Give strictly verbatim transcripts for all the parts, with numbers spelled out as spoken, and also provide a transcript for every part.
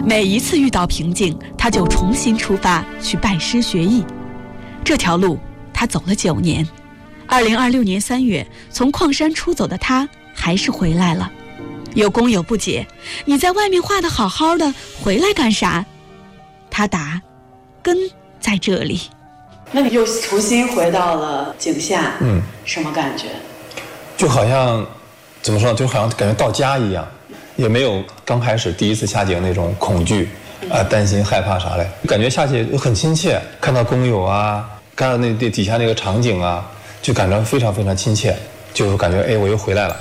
每一次遇到瓶颈，他就重新出发去拜师学艺。这条路他走了九年。二零二六年三月，从矿山出走的他还是回来了。有工友不解：“你在外面画得好好的，回来干啥？”他答：“根在这里。”那你又重新回到了井下，嗯，什么感觉？ 就好像怎么说，就好像感觉到家一样，也没有刚开始第一次下井那种恐惧啊、呃、担心害怕啥嘞，感觉下去很亲切，看到工友啊，看到那底下那个场景啊，就感觉非常非常亲切，就感觉哎，我又回来了。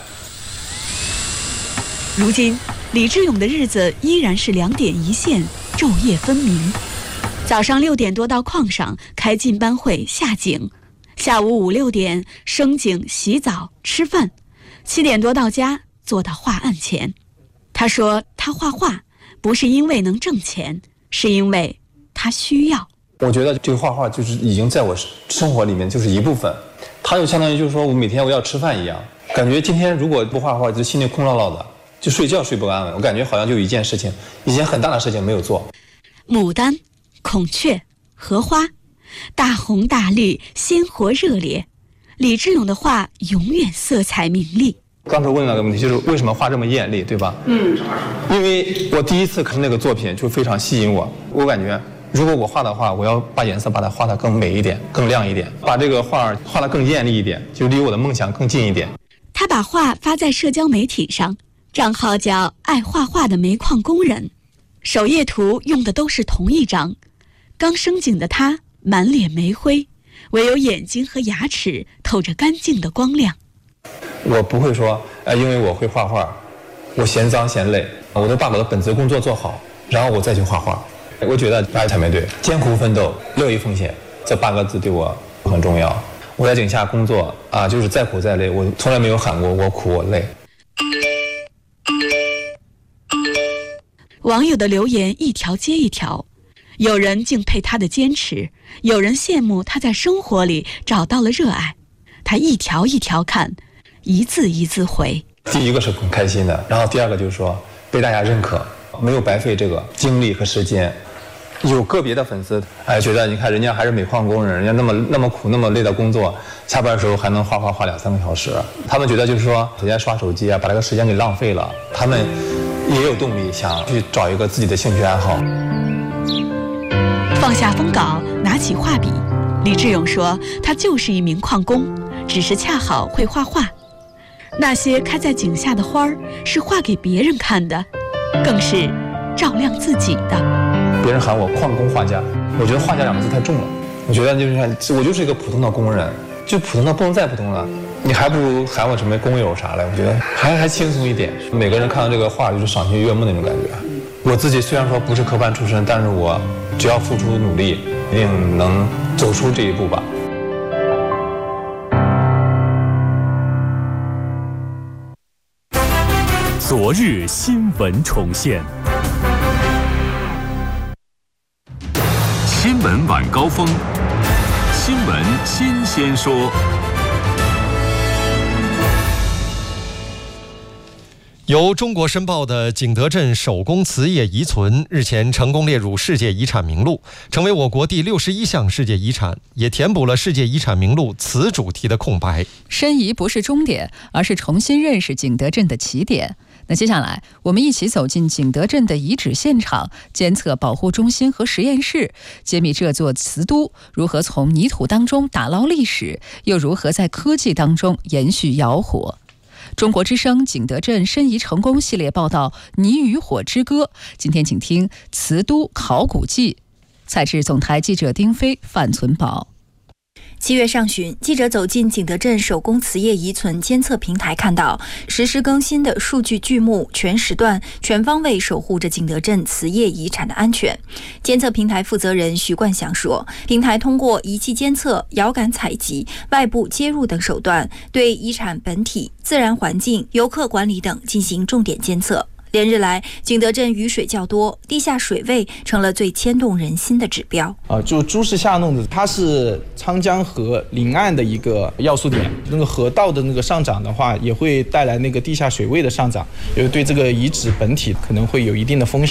如今李志勇的日子依然是两点一线，昼夜分明。早上六点多到矿上开进班会下井，下午五六点升井洗澡吃饭，七点多到家坐到画案前。他说他画画不是因为能挣钱，是因为他需要。 我觉得这个画画就是已经在我生活里面就是一部分，它就相当于就是说我每天我要吃饭一样，感觉今天如果不画画就心里空落落的，就睡觉睡不安稳，我感觉好像就一件事情，一件很大的事情没有做。 牡丹、孔雀、荷花，大红大绿，鲜活热烈。李志勇的画永远色彩明丽。 刚才问了个问题，就是为什么画这么艳丽，对吧？嗯，因为我第一次看那个作品就非常吸引我，我感觉如果我画的话，我要把颜色把它画得更美一点，更亮一点，把这个画画得更艳丽一点，就离我的梦想更近一点。 他把画发在社交媒体上，账号叫爱画画的煤矿工人，首页图用的都是同一张。刚升井的他满脸煤灰，唯有眼睛和牙齿透着干净的光亮。 我不会说，呃，因为我会画画，我嫌脏嫌累，我都把我的本职工作做好，然后我再去画画。我觉得爱才没对，艰苦奋斗，乐于奉献，这八个字对我很重要。我在井下工作啊，就是再苦再累，我从来没有喊过我苦我累。 网友的留言一条接一条，有人敬佩他的坚持，有人羡慕他在生活里找到了热爱。他一条一条看，一字一字回。 第一个是很开心的，然后第二个就是说被大家认可，没有白费这个精力和时间。有个别的粉丝哎觉得你看人家还是煤矿工人，人家那么那么苦那么累的工作，下班的时候还能画画画两三个小时，他们觉得就是说人家刷手机啊，把这个时间给浪费了，他们也有动力想去找一个自己的兴趣爱好。 放下封稿，拿起画笔，李志勇说他就是一名矿工，只是恰好会画画。那些开在井下的花儿是画给别人看的，更是照亮自己的。 别人喊我矿工画家，我觉得画家两个字太重了，我觉得就是我就是一个普通的工人，就普通的不能再普通了，你还不如喊我什么工友啥的，我觉得还还轻松一点。每个人看到这个画就是赏心悦目那种感觉。我自己虽然说不是科班出身，但是我只要付出努力，一定能走出这一步吧。 昨日新闻重现，新闻晚高峰，新闻新鲜说。 由中国申报的景德镇手工瓷业遗存日前成功列入世界遗产名录，成为我国第六十一项世界遗产，也填补了世界遗产名录瓷主题的空白。 申遗不是终点，而是重新认识景德镇的起点。那接下来我们一起走进景德镇的遗址现场，监测保护中心和实验室，揭秘这座瓷都如何从泥土当中打捞历史，又如何在科技当中延续窑火。中国之声景德镇申遗成功系列报道《泥与火之歌》，今天请听瓷都考古记。采制总台记者丁飞、范存宝。 七月上旬，记者走进景德镇手工瓷业遗存监测平台，看到实时更新的数据剧目，全时段全方位守护着景德镇瓷业遗产的安全。监测平台负责人徐冠祥说，平台通过仪器监测、遥感采集、外部接入等手段，对遗产本体、自然环境、游客管理等进行重点监测。连日来，景德镇雨水较多，地下水位成了最牵动人心的指标。 啊，就朱氏下弄的，它是沧江河临岸的一个要素点。那个河道的那个上涨的话，也会带来那个地下水位的上涨，也对这个遗址本体可能会有一定的风险。